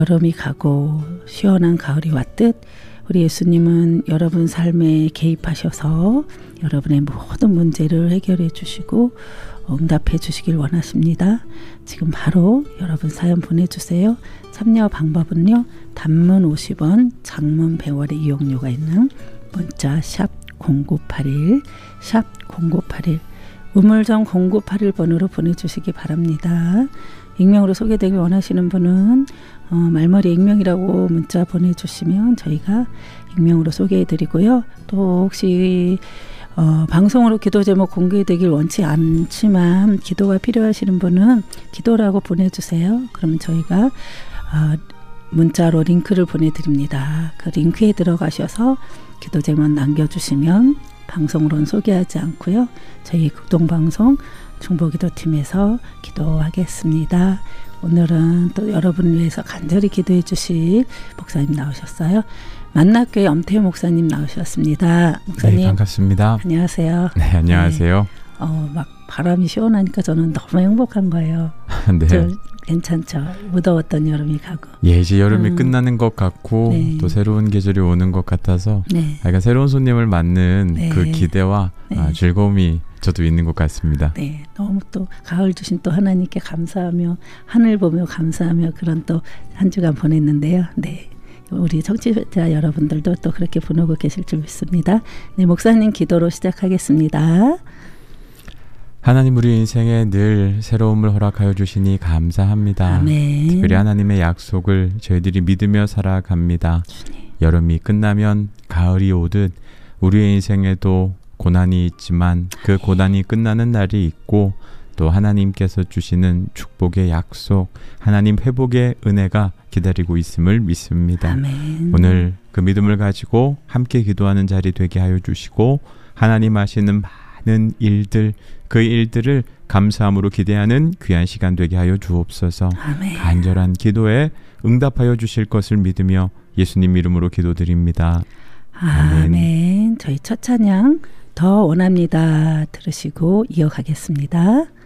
여름이 가고 시원한 가을이 왔듯 우리 예수님은 여러분 삶에 개입하셔서 여러분의 모든 문제를 해결해 주시고 응답해 주시길 원하십니다. 지금 바로 여러분 사연 보내주세요. 참여 방법은요. 단문 50원, 장문 100원의 이용료가 있는 문자 샵 0981, 샵 0981, 우물정 0981번으로 보내주시기 바랍니다. 익명으로 소개되길 원하시는 분은 말머리 익명이라고 문자 보내주시면 저희가 익명으로 소개해드리고요. 또 혹시 방송으로 기도 제목 공개되길 원치 않지만 기도가 필요하시는 분은 기도라고 보내주세요. 그러면 저희가 문자로 링크를 보내드립니다. 그 링크에 들어가셔서 기도 제목 남겨주시면 방송으로는 소개하지 않고요. 저희 극동방송 중보기도팀에서 기도하겠습니다. 오늘은 또 여러분을 위해서 간절히 기도해 주실 목사님 나오셨어요. 만나교회 엄태호 목사님 나오셨습니다. 목사님. 네, 반갑습니다. 안녕하세요. 네, 안녕하세요. 네. 막 바람이 시원하니까 저는 너무 행복한 거예요. 네. 괜찮죠. 무더웠던 여름이 가고. 예, 이제 여름이 끝나는 것 같고 네. 또 새로운 계절이 오는 것 같아서 네. 약간 새로운 손님을 맞는 네. 그 기대와 네. 즐거움이 저도 있는 것 같습니다. 네, 너무 또 가을 주신 또 하나님께 감사하며 하늘 보며 감사하며 그런 또 한 주간 보냈는데요. 네. 우리 청취자 여러분들도 또 그렇게 보내고 계실 줄 믿습니다. 네, 목사님 기도로 시작하겠습니다. 하나님 우리 인생에 늘 새로움을 허락하여 주시니 감사합니다. 아멘. 특별히 하나님의 약속을 저희들이 믿으며 살아갑니다. 주님. 여름이 끝나면 가을이 오듯 우리의 인생에도 고난이 있지만 그 고난이 끝나는 날이 있고 또 하나님께서 주시는 축복의 약속, 하나님 회복의 은혜가 기다리고 있음을 믿습니다. 아멘. 오늘 그 믿음을 가지고 함께 기도하는 자리 되게 하여 주시고 하나님 하시는 많은 일들, 그 일들을 감사함으로 기대하는 귀한 시간 되게 하여 주옵소서. 아멘. 간절한 기도에 응답하여 주실 것을 믿으며 예수님 이름으로 기도드립니다. 아멘. 아멘. 저희 첫 찬양 더 원합니다 들으시고 이어가겠습니다.